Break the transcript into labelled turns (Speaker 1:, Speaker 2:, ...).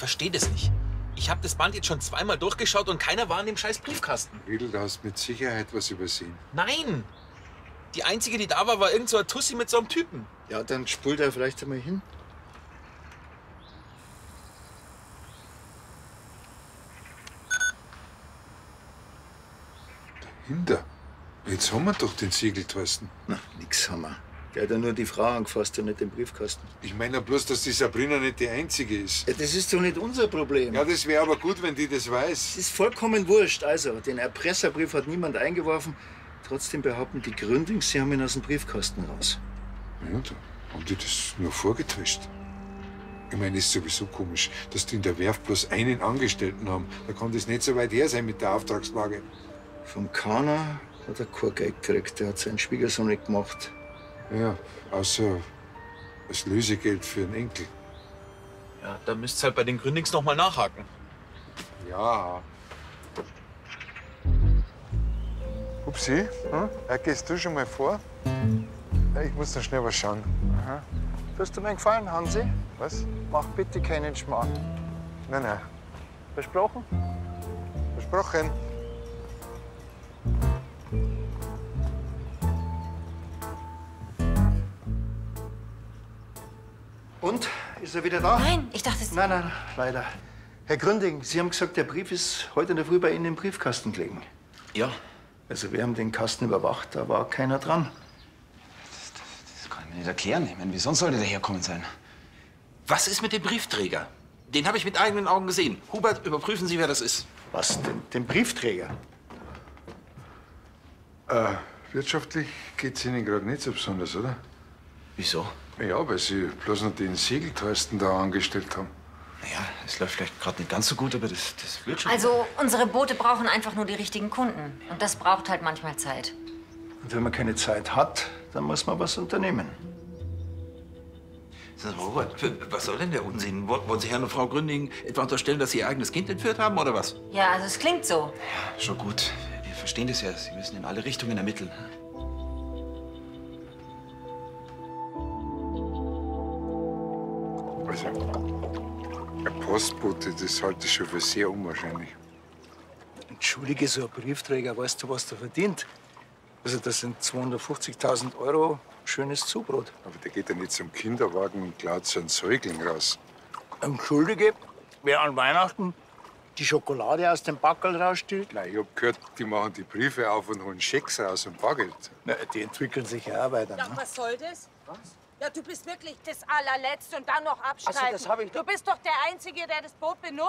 Speaker 1: verstehe das nicht. Ich habe das Band jetzt schon zweimal durchgeschaut und keiner war in dem scheiß Briefkasten.
Speaker 2: Riedel, du hast mit Sicherheit was übersehen.
Speaker 1: Nein! Die einzige, die da war, war irgend so eine Tussi mit so einem Typen.
Speaker 3: Ja, dann spult er vielleicht einmal hin.
Speaker 2: Dahinter? Jetzt haben wir doch den Siegel, Thorsten.
Speaker 3: Na, nix haben wir. Der hat ja nur die Frau angefasst und nicht den Briefkasten.
Speaker 2: Ich meine bloß, dass die Sabrina nicht die Einzige ist.
Speaker 3: Ja, das ist doch nicht unser Problem.
Speaker 2: Ja, das wäre aber gut, wenn die das
Speaker 3: Das
Speaker 2: weiß.
Speaker 3: ist vollkommen wurscht. Also, den Erpresserbrief hat niemand eingeworfen. Trotzdem behaupten die Gründings, sie haben ihn aus dem Briefkasten raus.
Speaker 2: Ja, da haben die das nur vorgetäuscht. Ich meine, ist sowieso komisch, dass die in der Werft bloß einen Angestellten haben. Da kann das nicht so weit her sein mit der Auftragslage.
Speaker 3: Vom Kana hat er kein Geld gekriegt. Der hat seinen Schwiegersohn nicht gemacht.
Speaker 2: Ja, außer als Lösegeld für einen Enkel.
Speaker 1: Ja, da müsst ihr halt bei den Gründings noch mal nachhaken.
Speaker 2: Ja. Upsi, gehst du schon mal vor? Ja, ich muss noch schnell was schauen.
Speaker 3: Tust du mir gefallen, Hansi?
Speaker 2: Was?
Speaker 3: Mach bitte keinen Schmarrn.
Speaker 2: Nein.
Speaker 3: Versprochen?
Speaker 2: Versprochen.
Speaker 3: Und? Ist er wieder da?
Speaker 4: Nein, ich dachte, Sie...
Speaker 3: Nein, leider. Herr Gründing, Sie haben gesagt, der Brief ist heute in der Früh bei Ihnen im Briefkasten gelegen.
Speaker 1: Ja.
Speaker 3: Also wir haben den Kasten überwacht, da war keiner dran.
Speaker 5: Das kann ich mir nicht erklären. Ich meine, wie sonst sollte der herkommen sein?
Speaker 1: Was ist mit dem Briefträger? Den habe ich mit eigenen Augen gesehen. Hubert, überprüfen Sie, wer das ist.
Speaker 3: Was, den Briefträger?
Speaker 2: Wirtschaftlich geht's Ihnen gerade nicht so besonders, oder?
Speaker 1: Wieso?
Speaker 2: Ja, weil Sie bloß noch den Siegelthorsten da angestellt haben.
Speaker 5: Naja, es läuft vielleicht gerade nicht ganz so gut, aber das wird schon.
Speaker 4: Also, unsere Boote brauchen einfach nur die richtigen Kunden. Und das braucht halt manchmal Zeit.
Speaker 3: Und wenn man keine Zeit hat, dann muss man was unternehmen.
Speaker 1: Sag mal, Robert, was soll denn der Unsinn? Wollen Sie Herrn und Frau Gründing etwa unterstellen, dass Sie Ihr eigenes Kind entführt haben, oder was?
Speaker 4: Ja, also es klingt so.
Speaker 5: Schon gut. Wir verstehen das ja. Sie müssen in alle Richtungen ermitteln.
Speaker 2: Also, ein Postbote, das halte ich schon für sehr unwahrscheinlich.
Speaker 3: Entschuldige, so ein Briefträger, weißt du, was der verdient? Also das sind 250.000 € schönes Zubrot.
Speaker 2: Aber der geht ja nicht zum Kinderwagen und klaut so einen Säugling raus.
Speaker 3: Entschuldige, wer an Weihnachten die Schokolade aus dem Backerl rausstiehlt?
Speaker 2: Nein, ich hab gehört, die machen die Briefe auf und holen Schecks raus und Bargeld.
Speaker 3: Na, die entwickeln sich ja auch weiter.
Speaker 6: Ja,
Speaker 3: Ne?
Speaker 6: was soll das? Was? Ja, du bist wirklich das allerletzte und dann noch abschreiben.
Speaker 3: Also, das hab ich doch-
Speaker 6: Du bist doch der Einzige, der das Boot benutzt.